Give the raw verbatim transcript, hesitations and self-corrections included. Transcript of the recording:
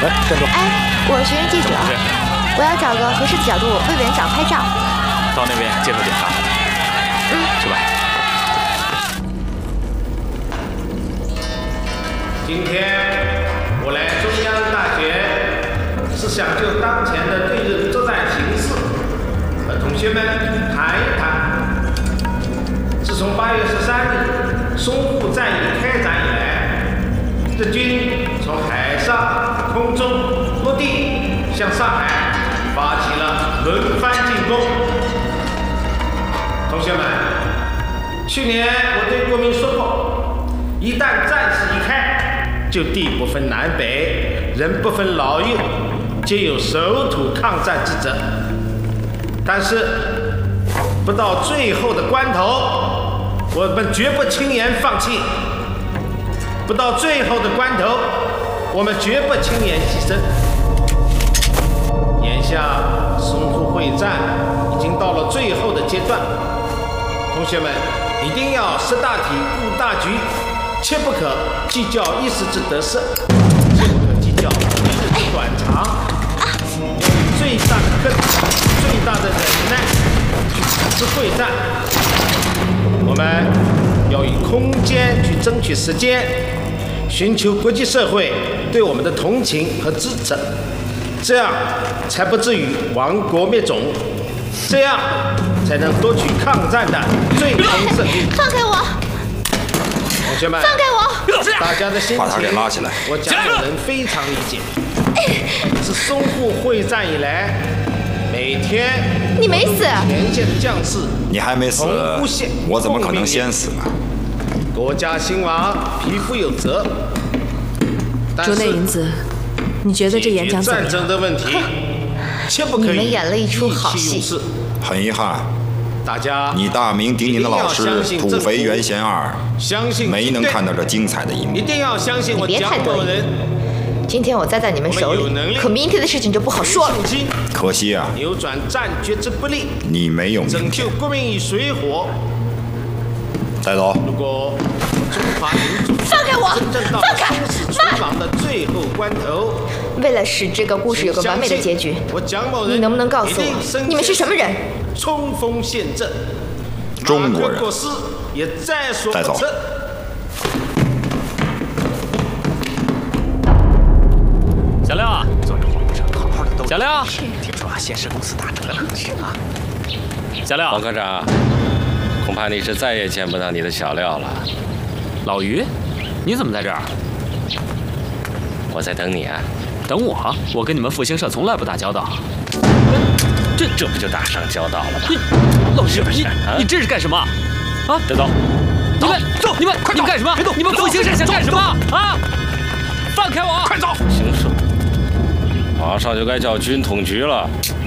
来站住！ 哎，我是学院记者，我要找个合适的角度为委员长拍照。 到那边接受检查。 嗯， 去吧。 今天我来中央大学，是想就当前的对日作战形势和同学们谈一谈。自从八月十三日淞沪战役开展以来，日军从海上、空中、陆地向上海发起了轮番进攻。同学们，去年我对国民说过，一旦战事一开，就地不分南北，人不分老幼，皆有守土抗战之责。但是，不到最后的关头，我们绝不轻言放弃；不到最后的关头，我们绝不轻言牺牲。眼下淞沪会战已经到了最后的阶段，同学们一定要识大体、顾大局，切不可计较一时之得失，切不可计较一日之短长，用最大的克制、最大的忍耐去组织会战。我们要以空间去争取时间，寻求国际社会对我们的同情和支持，这样才不至于亡国灭种，这样才能夺取抗战的最终胜利。 放开我！ 同学们， 放开我！ 大家的心情， 把他给拉起来。 我蒋友人非常理解。自淞沪会战以来，每天你没死， 前线的将士， 你还没死，我怎么可能先死呢？ 国家兴亡，匹夫有责。 竹内银子，你觉得这演讲怎么样？ 战争的问题，切不可以。 你们演了一出好戏。 很遗憾， 大家你大名鼎鼎的老师土肥原贤二， 相信没能看到这精彩的一幕。 一定要相信我蒋某人。 今天我栽在你们手里，可明天的事情就不好说了。 可惜啊， 扭转战局之不利， 你没有拯救国民于水火。 带走。 如果中华民族放开我， 放开！存亡的最后关头， 为了使这个故事有个完美的结局，你能不能告诉我，你们是什么人？ 冲锋陷阵， 中国人。 也在所带走。 小廖啊，坐着火车好好的都。小廖， 听说现实公司打折了，去啊！ 小廖， 王科长，恐怕你是再也见不到你的小廖了。 老于，你怎么在这儿？ 我在等你啊。 等我？我跟你们复兴社从来不打交道。 这这不就打上交道了吗？ 你，老于，你啊、 你这是干什么？啊， 别走！ 你们走！你们快你们干什么？ 别动！ 你们复兴社想干什么？啊！放开我！ 快走！ 行社，马上就该叫军统局了。